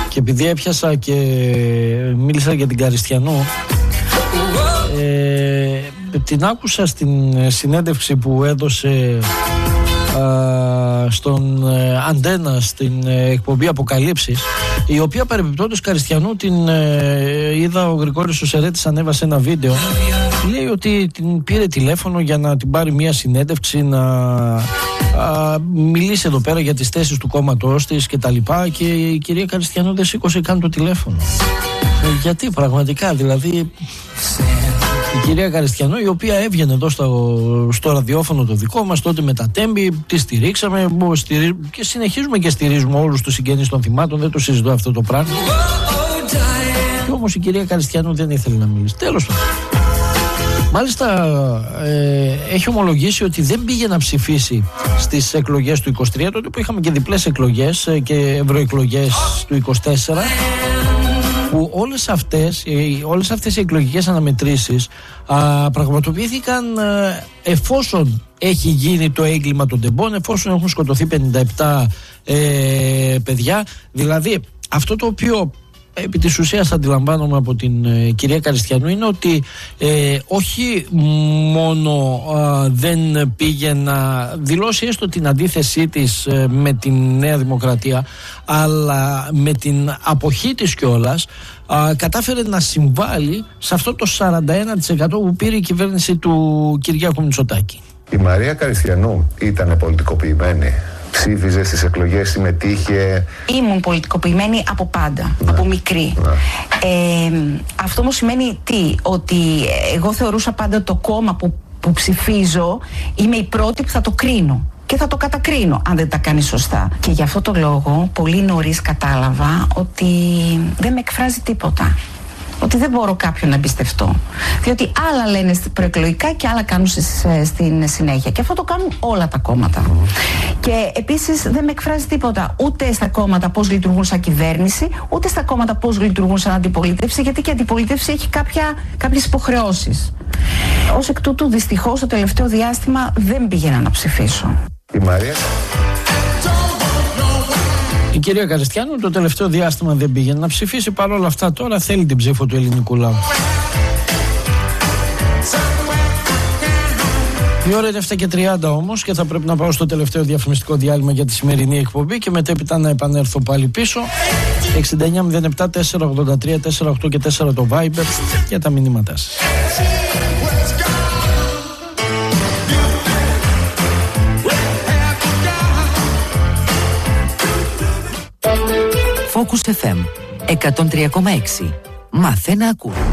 Και επειδή έπιασα και μίλησα για την Καριστιανού, την άκουσα στην συνέντευξη που έδωσε στον Αντένα στην εκπομπή Αποκαλύψεις, η οποία παρεμπιπτόντως Καριστιανού την είδα, ο Γρηγόρης ο Σερέτης ανέβασε ένα βίντεο. Λέει ότι την πήρε τηλέφωνο για να την πάρει μια συνέντευξη, να μιλήσει εδώ πέρα για τις θέσεις του κόμματός της και τα λοιπά, και η κυρία Καριστιανού δεν σήκωσε καν το τηλέφωνο. Γιατί πραγματικά, δηλαδή, η κυρία Καριστιανού, η οποία έβγαινε εδώ στο ραδιόφωνο το δικό μας τότε με τα Τέμπη, τη στηρίξαμε και συνεχίζουμε και στηρίζουμε όλους τους συγγενείς των θυμάτων, δεν το συζητώ αυτό το πράγμα. Και όμως η κυρία Καριστιανού δεν ήθελε να μιλήσει. Τέλος πάντων. Μάλιστα έχει ομολογήσει ότι δεν πήγε να ψηφίσει στις εκλογές του 23, τότε που είχαμε και διπλές εκλογές και ευρωεκλογές του 24, που όλες αυτές οι εκλογικές αναμετρήσεις πραγματοποιήθηκαν εφόσον έχει γίνει το έγκλημα των τεμπών, εφόσον έχουν σκοτωθεί 57 παιδιά. Δηλαδή αυτό το οποίο επί της ουσίας αντιλαμβάνομαι από την κυρία Καριστιανού είναι ότι όχι μόνο δεν πήγε να δηλώσει έστω την αντίθεσή της με τη Νέα Δημοκρατία, αλλά με την αποχή της κιόλας κατάφερε να συμβάλλει σε αυτό το 41% που πήρε η κυβέρνηση του Κυριάκου Μητσοτάκη. Η Μαρία Καριστιανού ήταν πολιτικοποιημένη? Ψήφιζε στις εκλογές, συμμετείχε? Ήμουν πολιτικοποιημένη από πάντα, από μικρή. Αυτό μου σημαίνει τι? Ότι εγώ θεωρούσα πάντα το κόμμα που ψηφίζω, είμαι η πρώτη που θα το κρίνω και θα το κατακρίνω αν δεν τα κάνει σωστά. Και γι' αυτό το λόγο πολύ νωρίς κατάλαβα ότι δεν με εκφράζει τίποτα. Ότι δεν μπορώ κάποιον να εμπιστευτώ. Διότι άλλα λένε προεκλογικά και άλλα κάνουν στην συνέχεια. Και αυτό το κάνουν όλα τα κόμματα. Και επίσης δεν με εκφράζει τίποτα ούτε στα κόμματα πώς λειτουργούν σαν κυβέρνηση, ούτε στα κόμματα πώς λειτουργούν σαν αντιπολίτευση, γιατί και η αντιπολίτευση έχει κάποιες υποχρεώσεις. Ως εκ τούτου, δυστυχώς, το τελευταίο διάστημα δεν πήγαινα να ψηφίσω. Η Μαρία. Η κυρία Καριστιανού το τελευταίο διάστημα δεν πήγαινε να ψηφίσει, παρόλα αυτά τώρα θέλει την ψήφο του ελληνικού λαού. Η ώρα είναι 7:30 όμως και θα πρέπει να πάω στο τελευταίο διαφημιστικό διάλειμμα για τη σημερινή εκπομπή και μετέπειτα να επανέλθω πάλι πίσω. 6907 483 48 και 4 το Viber για τα μηνύματά σας. Focus FM 103,6. Μάθε να ακούς.